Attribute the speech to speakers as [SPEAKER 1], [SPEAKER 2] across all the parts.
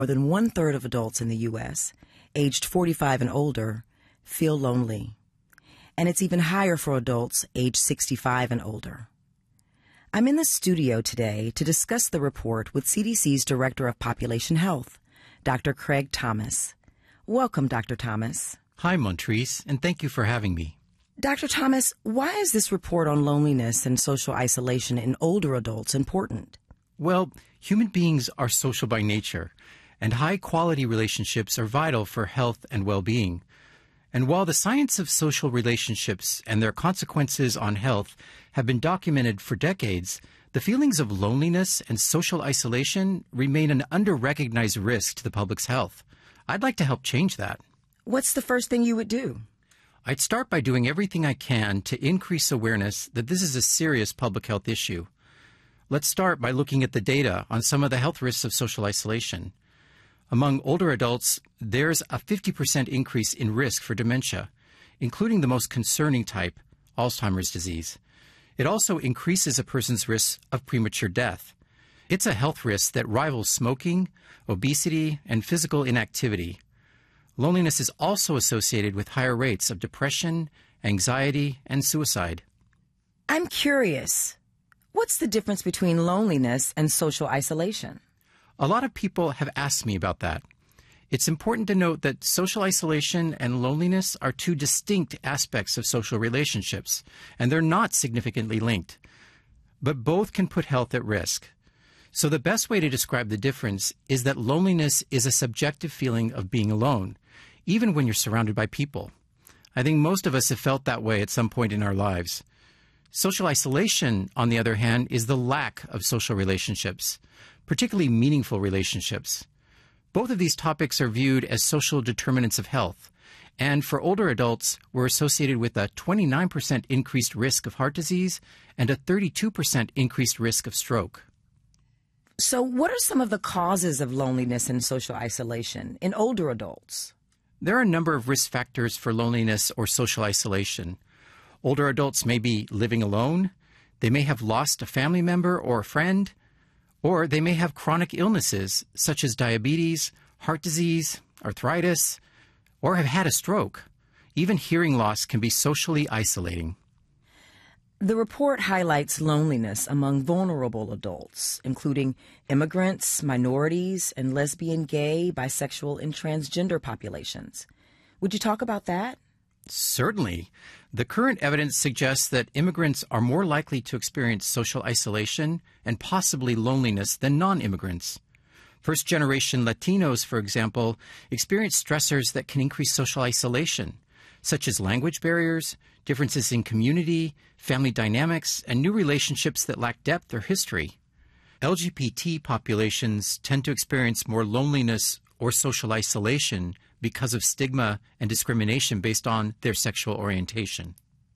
[SPEAKER 1] More than one-third of adults in the U.S., aged 45 and older, feel lonely. And it's even higher for adults aged 65 and older. I'm in the studio today to discuss the report with CDC's Director of Population Health, Dr. Craig Thomas. Welcome, Dr. Thomas.
[SPEAKER 2] Hi, Montrese, and thank you for having me.
[SPEAKER 1] Dr. Thomas, why is this report on loneliness and social isolation in older adults important?
[SPEAKER 2] Well, human beings are social by nature, and high-quality relationships are vital for health and well-being. And while the science of social relationships and their consequences on health have been documented for decades, the feelings of loneliness and social isolation remain an under-recognized risk to the public's health. I'd like to help change that.
[SPEAKER 1] What's the first thing you would do?
[SPEAKER 2] I'd start by doing everything I can to increase awareness that this is a serious public health issue. Let's start by looking at the data on some of the health risks of social isolation. Among older adults, there's a 50% increase in risk for dementia, including the most concerning type, Alzheimer's disease. It also increases a person's risk of premature death. It's a health risk that rivals smoking, obesity, and physical inactivity. Loneliness is also associated with higher rates of depression, anxiety, and suicide.
[SPEAKER 1] I'm curious. What's the difference between loneliness and social isolation?
[SPEAKER 2] A lot of people have asked me about that. It's important to note that social isolation and loneliness are two distinct aspects of social relationships, and they're not significantly linked. But both can put health at risk. So the best way to describe the difference is that loneliness is a subjective feeling of being alone, even when you're surrounded by people. I think most of us have felt that way at some point in our lives. Social isolation, on the other hand, is the lack of social relationships, particularly meaningful relationships. Both of these topics are viewed as social determinants of health, and for older adults were associated with a 29% increased risk of heart disease and a 32% increased risk of stroke.
[SPEAKER 1] So what are some of the causes of loneliness and social isolation in older adults?
[SPEAKER 2] There are a number of risk factors for loneliness or social isolation. Older adults may be living alone, they may have lost a family member or a friend, or they may have chronic illnesses such as diabetes, heart disease, arthritis, or have had a stroke. Even hearing loss can be socially isolating.
[SPEAKER 1] The report highlights loneliness among vulnerable adults, including immigrants, minorities, and lesbian, gay, bisexual, and transgender populations. Would you talk about that?
[SPEAKER 2] Certainly. The current evidence suggests that immigrants are more likely to experience social isolation and possibly loneliness than non-immigrants. First-generation Latinos, for example, experience stressors that can increase social isolation, such as language barriers, differences in community, family dynamics, and new relationships that lack depth or history. LGBT populations tend to experience more loneliness or social isolation because of stigma and discrimination based on their sexual orientation.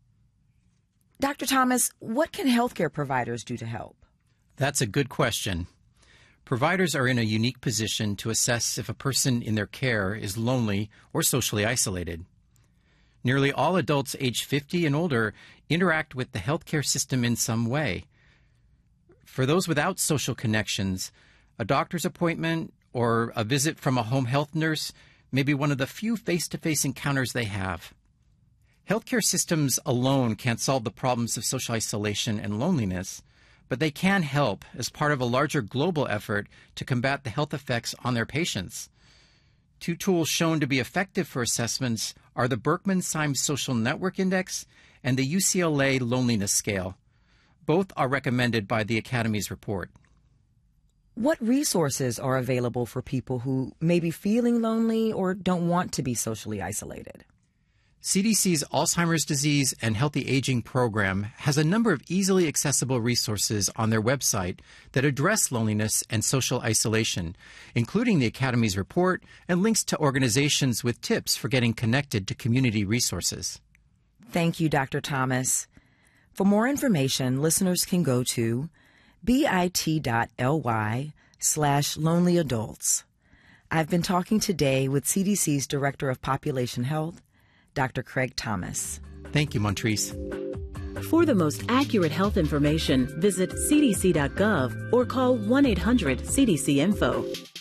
[SPEAKER 1] Dr. Thomas, what can healthcare providers do to help?
[SPEAKER 2] That's a good question. Providers are in a unique position to assess if a person in their care is lonely or socially isolated. Nearly all adults age 50 and older interact with the healthcare system in some way. For those without social connections, a doctor's appointment or a visit from a home health nurse may be one of the few face-to-face encounters they have. Healthcare systems alone can't solve the problems of social isolation and loneliness, but they can help as part of a larger global effort to combat the health effects on their patients. Two tools shown to be effective for assessments are the Berkman-Symes Social Network Index and the UCLA Loneliness Scale. Both are recommended by the Academy's report.
[SPEAKER 1] What resources are available for people who may be feeling lonely or don't want to be socially isolated?
[SPEAKER 2] CDC's Alzheimer's disease and healthy aging program has a number of easily accessible resources on their website that address loneliness and social isolation, including the Academy's report and links to organizations with tips for getting connected to community resources.
[SPEAKER 1] Thank you, Dr. Thomas. For more information, listeners can go to bit.ly/lonelyadults. I've been talking today with CDC's Director of Population Health, Dr. Craig Thomas.
[SPEAKER 2] Thank you, Montrese.
[SPEAKER 3] For the most accurate health information, visit cdc.gov or call 1-800-CDC-INFO.